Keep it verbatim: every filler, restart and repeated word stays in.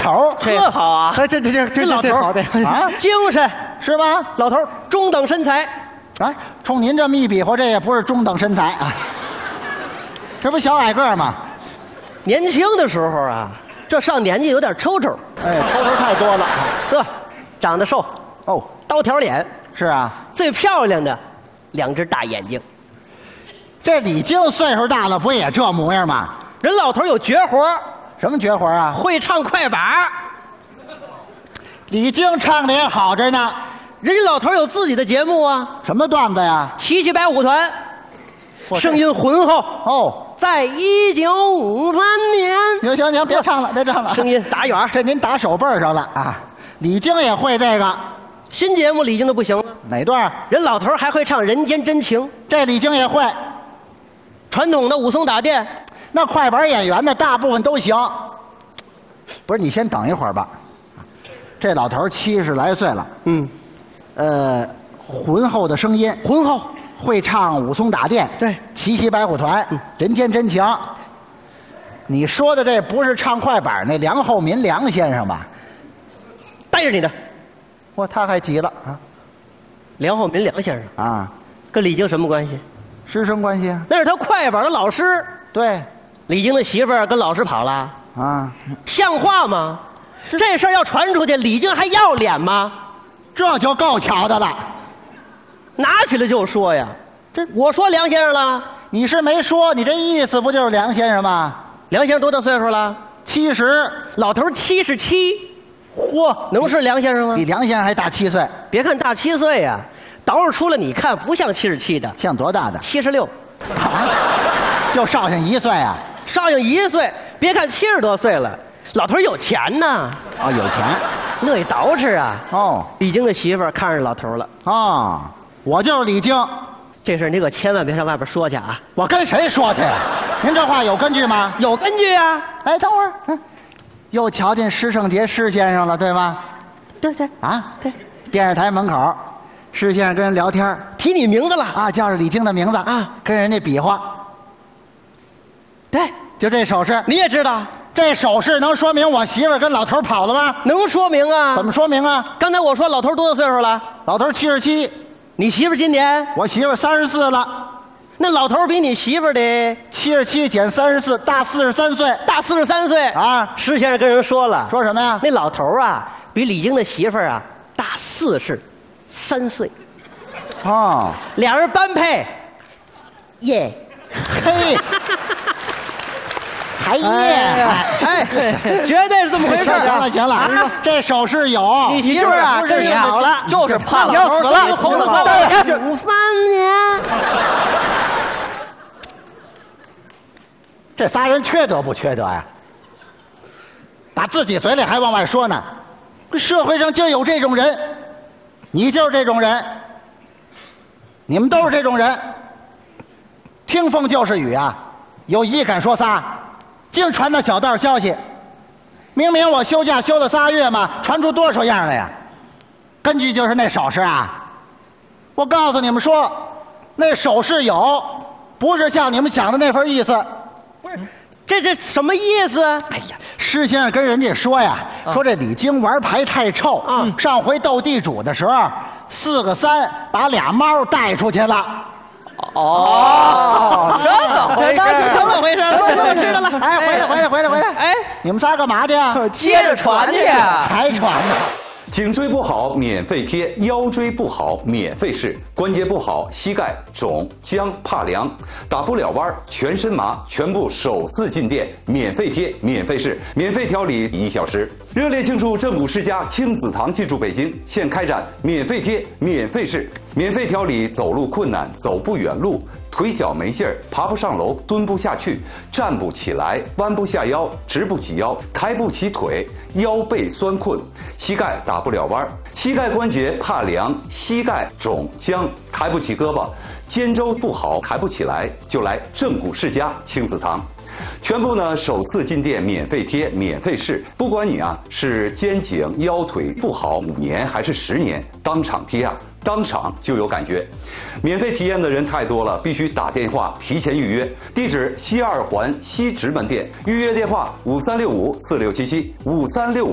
头特好啊！ 哎，这这这这这老头好的啊， 精神是吧？ 老头中等身材， 哎，冲您这么一比划，这也不是中等身材啊，这不小矮个吗？ 年轻的时候啊，这上年纪有点抽抽， 哎，抽抽太多了。 呵，长得瘦， 哦， 刀条脸， 是啊， 最漂亮的两只大眼睛。 这李菁岁数大了，不也这模样吗？ 人老头有绝活， 什么绝活啊？ 会唱快板。 李菁唱的也好着呢。 人家老头有自己的节目啊， 什么段子呀？ 七七白虎团， 我声音浑厚。 哦， 在一九五三年， 行行行，别唱了，别唱了， 声音打远， 这您打手背上了啊！李菁也会这个， 新节目李菁都不行了。 哪段？ 人老头还会唱《人间真情》， 这李菁也会。 传统的武松打店， 那快板演员呢，大部分都行。不是，你先等一会儿吧。这老头七十来岁了， 嗯， 呃，浑厚的声音， 浑厚， 会唱武松打店， 对， 七七白虎团， 嗯， 人间真情。你说的这不是唱快板那梁厚民梁先生吧？ 带着你的， 哇，他还急了啊！ 梁厚民梁先生啊， 跟李菁什么关系？ 师生关系啊？ 那是他快板的老师。 对， 李菁的媳妇儿跟老师跑了啊， 像话吗？这事儿要传出去，李菁还要脸吗？ 这就够巧的了。 拿起来就说呀，这我说梁先生了， 你是没说，你这意思不就是梁先生吗？ 梁先生多大岁数了？ 七十， 老头七十七， 嚯， 能是梁先生吗？ 比梁先生还大七岁。 别看大七岁呀、啊，捯饬出来你看不像七十七的， 像多大的？ 七十六， 就少上一岁啊！ 少上一岁，别看七十多岁了，老头有钱呐！ 哦，有钱， 乐意捯饬啊！ 哦， 李菁的媳妇儿看上老头了。 哦，我就是李菁， 这事儿你可千万别上外边说去啊！ 我跟谁说去？您这话有根据吗？ 有根据啊！ 哎，等会儿，嗯，又瞧见施圣杰施先生了，对吗？ 对对啊， 对， 电视台门口，施先生跟人聊天， 提你名字了啊，叫着李菁的名字啊， 跟人家比划。 对， 就这手势， 你也知道， 这手势能说明我媳妇儿跟老头跑了吗？ 能说明啊？ 怎么说明啊？ 刚才我说老头多大岁数了？ 老头七十七， 你媳妇儿今年？ 我媳妇儿三十四了。 那老头比你媳妇儿的七十七减三十四，大四十三岁， 大四十三岁啊！ 施先生跟人说了， 说什么呀？ 那老头啊，比李菁的媳妇儿啊大四十三岁。 哦， 俩人般配，耶！ 嘿，还耶！ 哎，哎绝对是这么回事。 行了行了，啊、这手势有。 你媳妇儿啊，跟你好了，就是怕老头死了，红了喝了。五三年。 这仨人缺德不缺德呀？打自己嘴里还往外说呢。社会上就有这种人，你就是这种人，你们都是这种人。听风就是雨啊，有一敢说仨。净传那小道消息，明明我休假休了仨月嘛，传出多少样来呀？根据就是那手势啊，我告诉你们说，那手势有，不是像你们想的那份意思。 不是，这这什么意思？ 哎呀，施先生跟人家说呀，啊、说这李菁玩牌太臭啊、嗯！上回斗地主的时候，四个三把俩猫带出去了。 哦，这么回事？这么回事？我知道了。 哎，回来，回来，回来，回来！哎，你们仨干嘛去啊？ 接着传去， 还传呢。 颈椎不好免费贴，腰椎不好免费试，关节不好膝盖肿僵怕凉，打不了弯全身麻，全部首次进店免费贴免费试，免费调理一小时。热烈庆祝正骨世家亲子堂进驻北京，现开展免费贴免费试，免费调理走路困难走不远路，腿脚没劲儿，爬不上楼，蹲不下去，站不起来，弯不下腰，直不起腰，抬不起腿，腰背酸困，膝盖打不了弯，膝盖关节怕凉，膝盖肿僵，抬不起胳膊，肩周不好，抬不起来，就来正骨世家亲子堂。全部呢首次进店免费贴免费试，不管你啊是肩颈腰腿不好五年还是十年，当场贴啊当场就有感觉。免费体验的人太多了，必须打电话提前预约。地址西二环西直门店，预约电话五三六五四六七七五三六。